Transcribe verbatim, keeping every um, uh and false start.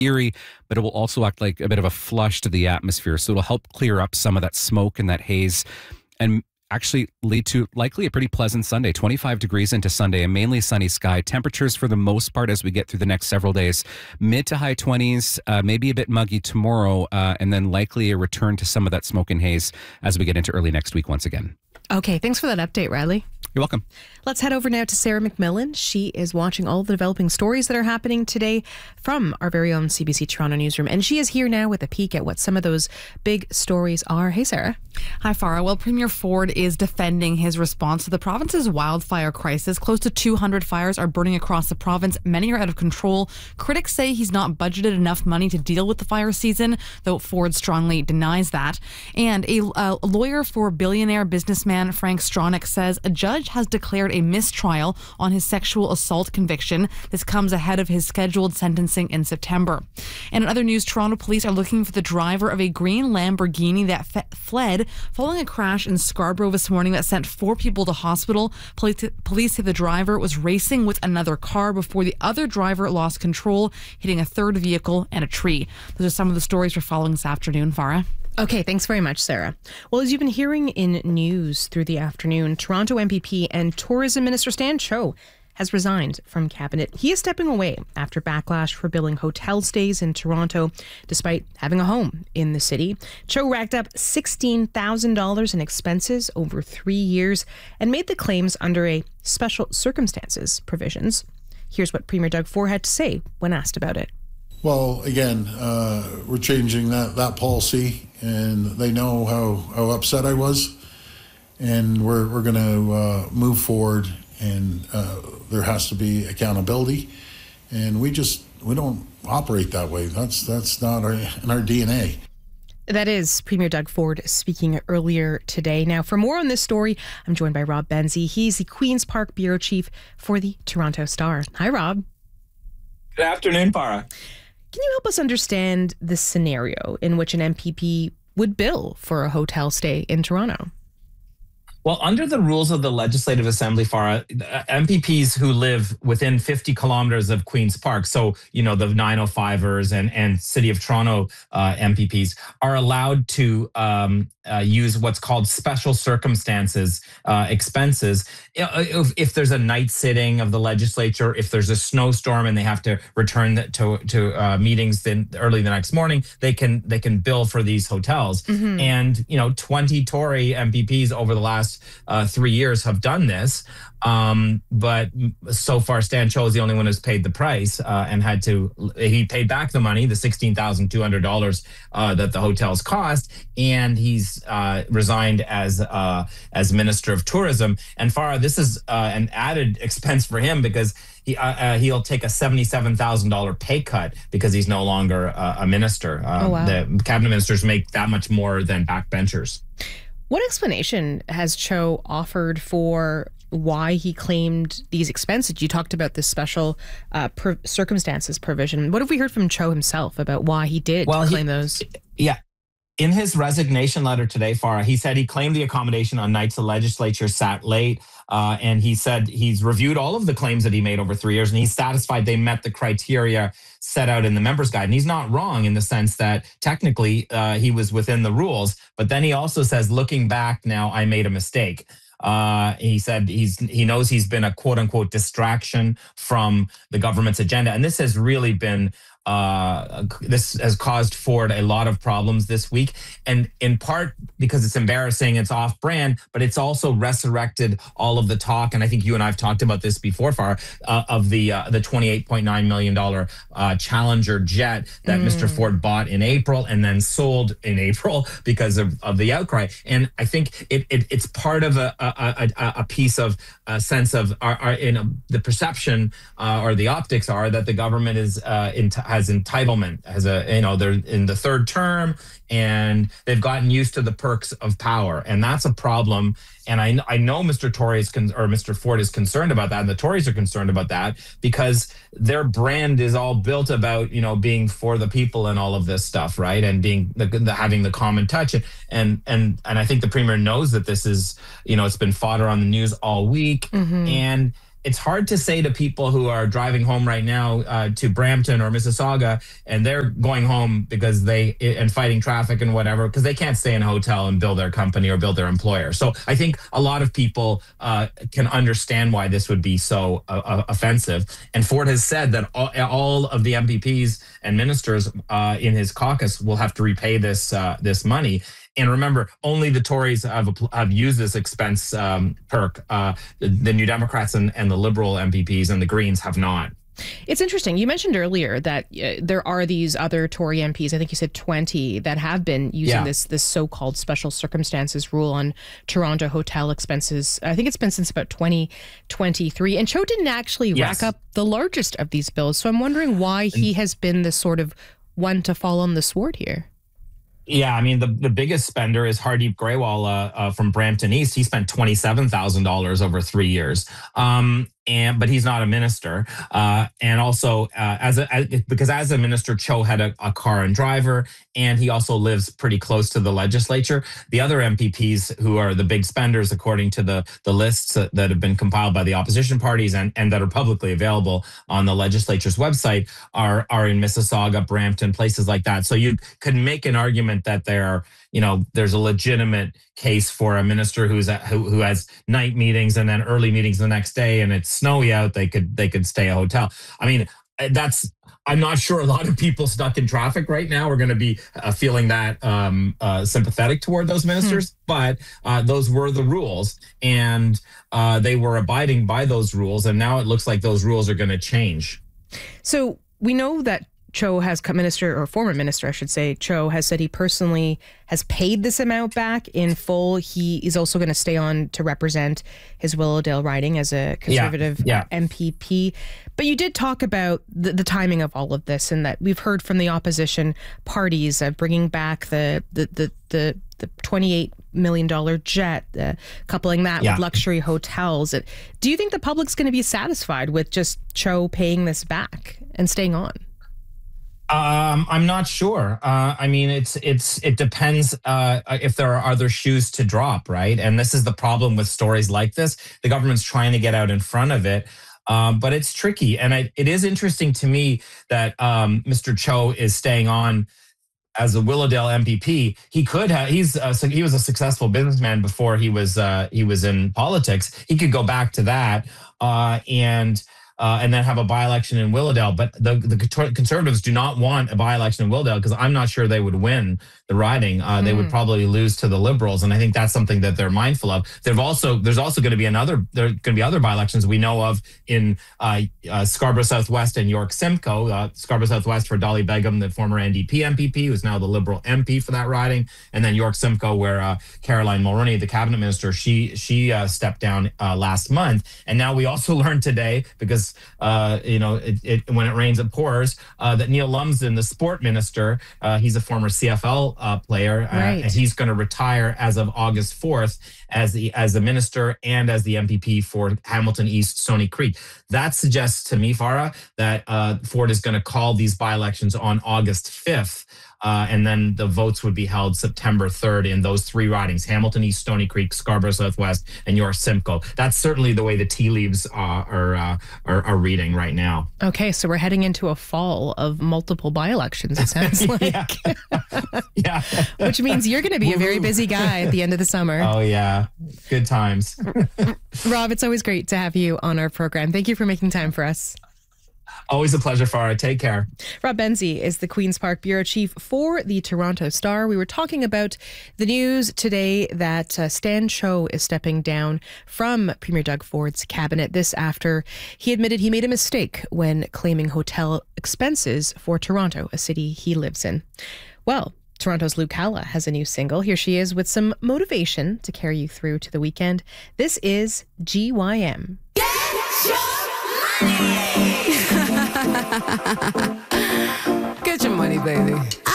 eerie, but it will also act like a bit of a flush to the atmosphere. So it'll help clear up some of that smoke and that haze and actually lead to likely a pretty pleasant Sunday. twenty-five degrees into Sunday, a mainly sunny sky. Temperatures for the most part as we get through the next several days, mid to high twenties, uh, maybe a bit muggy tomorrow, uh, and then likely a return to some of that smoke and haze as we get into early next week once again. Okay, thanks for that update, Riley. You're welcome. Let's head over now to Sarah McMillan. She is watching all of the developing stories that are happening today from our very own C B C Toronto newsroom. And she is here now with a peek at what some of those big stories are. Hey, Sarah. Hi, Farah. Well, Premier Ford is defending his response to the province's wildfire crisis. Close to two hundred fires are burning across the province. Many are out of control. Critics say he's not budgeted enough money to deal with the fire season, though Ford strongly denies that. And a, a lawyer for billionaire businessman Frank Stronach says a judge has declared a mistrial on his sexual assault conviction. This comes ahead of his scheduled sentencing in September. And in other news, Toronto police are looking for the driver of a green Lamborghini that fe- fled following a crash in Scarborough this morning that sent four people to hospital. Police, police say the driver was racing with another car before the other driver lost control, hitting a third vehicle and a tree. Those are some of the stories we're following this afternoon, Farah. Okay, thanks very much, Sarah. Well, as you've been hearing in news through the afternoon, Toronto M P P and Tourism Minister Stan Cho has resigned from cabinet. He is stepping away after backlash for billing hotel stays in Toronto, despite having a home in the city. Cho racked up sixteen thousand dollars in expenses over three years and made the claims under a special circumstances provisions. Here's what Premier Doug Ford had to say when asked about it. Well, again, uh, we're changing that, that policy, and they know how, how upset I was, and we're we're going to uh, move forward, and uh, there has to be accountability, and we just we don't operate that way. That's that's not our, in our D N A. That is Premier Doug Ford speaking earlier today. Now, for more on this story, I'm joined by Rob Benzie. He's the Queen's Park Bureau Chief for the Toronto Star. Hi, Rob. Good afternoon, Farah. Can you help us understand the scenario in which an M P P would bill for a hotel stay in Toronto? Well, under the rules of the Legislative Assembly, Farah, M P Ps who live within fifty kilometers of Queen's Park, so, you know, the nine oh fivers and, and City of Toronto uh, M P Ps are allowed to um, uh, use what's called special circumstances uh, expenses. If, if there's a night sitting of the legislature, if there's a snowstorm and they have to return to to uh, meetings then early the next morning, they can they can bill for these hotels. Mm-hmm. And, you know, twenty Tory M P Ps over the last Uh, three years have done this, um, but so far Stan Cho is the only one who's paid the price uh, and had to. He paid back the money, the sixteen thousand two hundred dollars uh, that the hotels cost, and he's uh, resigned as uh, as Minister of Tourism. And Farah, this is uh, an added expense for him because he uh, uh, he'll take a seventy-seven thousand dollars pay cut because he's no longer uh, a minister. Uh, oh, wow. The cabinet ministers make that much more than backbenchers. What explanation has Cho offered for why he claimed these expenses? You talked about this special uh, per- circumstances provision. What have we heard from Cho himself about why he did well, claim he, those? Yeah. In his resignation letter today, Farah, he said he claimed the accommodation on nights the legislature sat late. Uh, and he said he's reviewed all of the claims that he made over three years, and he's satisfied they met the criteria set out in the members guide. And he's not wrong in the sense that technically uh, he was within the rules. But then he also says, looking back now, I made a mistake. Uh, he said he's he knows he's been a quote unquote distraction from the government's agenda. And this has really been uh, this has caused Ford a lot of problems this week. And in part because it's embarrassing, it's off brand, but it's also resurrected all of the talk. And I think you and I have talked about this before, Farah, uh, of the uh, the twenty-eight point nine million dollars uh, Challenger jet that mm. Mister Ford bought in April and then sold in April because of, of the outcry. And I think it, it it's part of a a, a, a piece of a sense of our, our in a, the perception uh, or the optics are that the government is uh, in, has entitlement, has a you know they're in the third term and they've gotten used to the perks of power, and that's a problem. And I I know Mister Tory is con- or Mister Ford is concerned about that, and the Tories are concerned about that because their brand is all built about you know being for the people and all of this stuff, right? And being the, the having the common touch, and and and and I think the Premier knows that this is you know it's been fodder on the news all week, mm-hmm. and it's hard to say to people who are driving home right now uh, to Brampton or Mississauga, and they're going home because they and fighting traffic and whatever, because they can't stay in a hotel and build their company or build their employer. So I think a lot of people uh, can understand why this would be so uh, offensive. And Ford has said that all, all of the M P Ps and ministers uh, in his caucus will have to repay this uh, this money. And remember, only the Tories have have used this expense um, perk. Uh, the, the New Democrats and, and the Liberal M P Ps and the Greens have not. It's interesting. You mentioned earlier that uh, there are these other Tory M Ps, I think you said twenty, that have been using Yeah. this this so-called special circumstances rule on Toronto hotel expenses. I think it's been since about twenty twenty-three. And Cho didn't actually Yes. rack up the largest of these bills. So I'm wondering why he has been the sort of one to fall on the sword here. Yeah, I mean, the, the biggest spender is Hardeep Grewal uh, uh, from Brampton East. He spent twenty-seven thousand dollars over three years. Um, and but he's not a minister. Uh, and also, uh, as a as, because as a minister, Cho had a, a car and driver, and he also lives pretty close to the legislature. The other M P Ps who are the big spenders, according to the, the lists that, that have been compiled by the opposition parties and, and that are publicly available on the legislature's website, are, are in Mississauga, Brampton, places like that. So you could make an argument that there are, you know, there's a legitimate case for a minister who's at, who who has night meetings and then early meetings the next day, and it's snowy out. They could they could stay a hotel. I mean, that's. I'm not sure a lot of people stuck in traffic right now are going to be uh, feeling that um, uh, sympathetic toward those ministers, but uh, those were the rules, and uh, they were abiding by those rules, and now it looks like those rules are going to change. So we know that Cho has, minister or former minister, I should say, Cho has said he personally has paid this amount back in full. He is also going to stay on to represent his Willowdale riding as a conservative Yeah, yeah. M P P. But you did talk about the, the timing of all of this, and that we've heard from the opposition parties uh, bringing back the the the the, the twenty-eight million dollars jet, uh, coupling that Yeah. with luxury hotels. It, do you think the public's going to be satisfied with just Cho paying this back and staying on? Um, I'm not sure. Uh, I mean, it's it's it depends uh, if there are other shoes to drop, right? And this is the problem with stories like this. The government's trying to get out in front of it, um, but it's tricky. And I, it is interesting to me that um, Mister Cho is staying on as a Willowdale M P P. He could have. He's uh, so he was a successful businessman before he was uh, he was in politics. He could go back to that uh, and. Uh, and then have a by-election in Willowdale. But the, the Conservatives do not want a by-election in Willowdale because I'm not sure they would win the riding. Uh, mm. They would probably lose to the Liberals, and I think that's something that they're mindful of. They've also there's also going to be another there are going to be other by-elections we know of in uh, uh, Scarborough Southwest and York Simcoe. Uh, Scarborough Southwest for Dolly Begum, the former N D P M P P, who's now the Liberal M P for that riding, and then York Simcoe, where uh, Caroline Mulroney, the cabinet minister, she she uh, stepped down uh, last month, and now we also learned today because. Uh, you know, it, it, when it rains, it pours. Uh, that Neil Lumsden, the sport minister, uh, he's a former C F L uh, player, uh, right. and he's going to retire as of August fourth as the as the minister and as the M P P for Hamilton East, Stony Creek. That suggests to me, Farah, that uh, Ford is going to call these by-elections on August fifth. Uh, and then the votes would be held September third in those three ridings: Hamilton East, Stony Creek, Scarborough Southwest, and York Simcoe. That's certainly the way the tea leaves uh, are, uh, are are reading right now. Okay, so we're heading into a fall of multiple by-elections, it sounds like. yeah. yeah. Which means you're going to be a very busy guy at the end of the summer. Oh, yeah. Good times. Rob, it's always great to have you on our program. Thank you for making time for us. Always a pleasure, Farah. Take care. Rob Benzie is the Queen's Park Bureau Chief for the Toronto Star. We were talking about the news today that uh, Stan Cho is stepping down from Premier Doug Ford's cabinet. This after he admitted he made a mistake when claiming hotel expenses for Toronto, a city he lives in. Well, Toronto's Luke Halla has a new single. Here she is with some motivation to carry you through to the weekend. This is G Y M. Get your money! Get your money, baby.